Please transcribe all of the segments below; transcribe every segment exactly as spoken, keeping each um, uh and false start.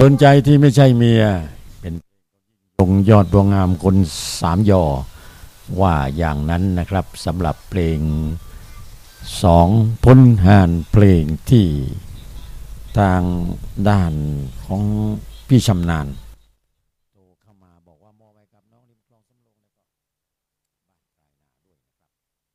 นใจที่ไม่ใช่เมียเป็นยงยอดบัวงามคนสามยอว่าอย่างนั้นนะครับสำหรับเพลงสองผลงานเพลงที่ทางด้านของพี่ชำนาญโทรเข้ามาบอกว่ามอไว้กับน้องริมคลองสำโรงแล้วก็บ้านปลายนาด้วยนะครับ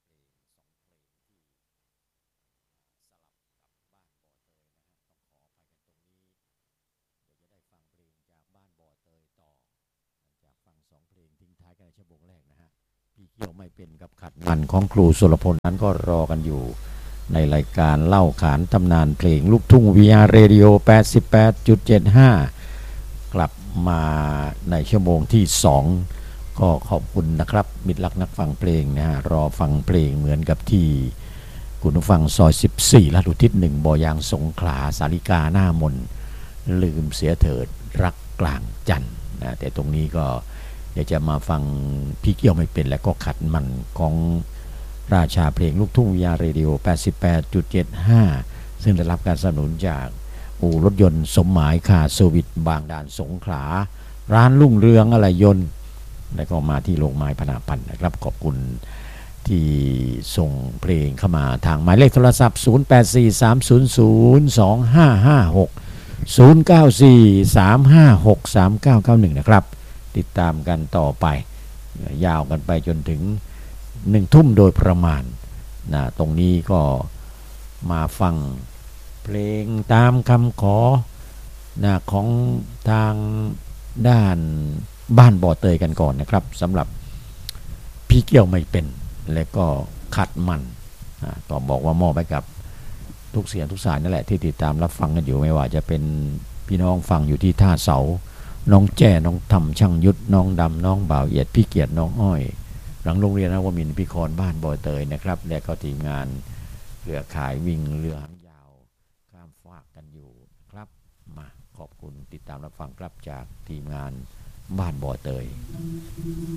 เพลงสองเพลงที่สลับกับบ้านบ่อเตยนะครับต้องขออภัยกันตรงนี้เดี๋ยวจะได้ฟังเพลงจากบ้านบ่อเตยต่อหลังจากฟังสองเพลงทิ้งท้ายกันในชั่วโมงแรกนะฮะพี่เกี่ยวไม่เป็นกับขัดมันของครูสุรพลนั้นก็รอกันอยู่ในรายการเล่าขานตำนานเพลงลูกทุ่ง วี อาร์ Radio แปดสิบแปดจุดเจ็ดห้า กลับมาในชั่วโมงที่สองก็ขอบคุณนะครับมิตรรักนักฟังเพลงนะฮะรอฟังเพลงเหมือนกับที่คุณผู้ฟังซอยสิบสี่ลาดอุทิศหนึ่งบ่อยางสงขลาสาริกาหน้ามนลืมเสียเถิดรักกลางจันทร์นะแต่ตรงนี้ก็เดี๋ยวจะมาฟังพี่เกี่ยวไม่เป็นและก็ขัดมันของราชาเพลงลูกทุ่ง วี อาร์ Radio แปดสิบแปดจุดเจ็ดห้า ซึ่งได้รับการสนับสนุนจากอู่รถยนต์สมหมายคาร์เซอร์วิสบางด่านสงขลาร้านรุ่งเรืองอะไรยนต์แล้วก็มาที่โรงไม้พนาพันธ์นะครับขอบคุณที่ส่งเพลงเข้ามาทางหมายเลขโทรศัพท์ศูนย์ แปด สี่ สาม ศูนย์ ศูนย์ สอง ห้า ห้า หก ศูนย์ เก้า สี่ สาม ห้า หก สาม เก้า เก้า หนึ่งนะครับติดตามกันต่อไปยาวกันไปจนถึงหนึ่งทุ่มโดยประมาณนะตรงนี้ก็มาฟังเพลงตามคำขอนะของทางด้านบ้านบ่อเตยกันก่อนนะครับสำหรับพี่เกี่ยวไม่เป็นและก็ขัดมันนะต่อบอกว่ามอบไปกับทุกเสียงทุกสายนั่นแหละที่ติดตามรับฟังกันอยู่ไม่ว่าจะเป็นพี่น้องฟังอยู่ที่ท่าเสาน้องแจ้น้องทำช่างยุทธน้องดำน้องบ่าวเอียดพี่เกียรติน้องอ้อยหลังโรงเรียนนวมินทร์พิครบ้านบ่อเตยนะครับและก็ทีมงานเครือข่ายวิ่งเรือหางยาวข้ามฟากกันอยู่ครับมาขอบคุณติดตามรับฟังครับจากทีมงานบ้านบ่อเตย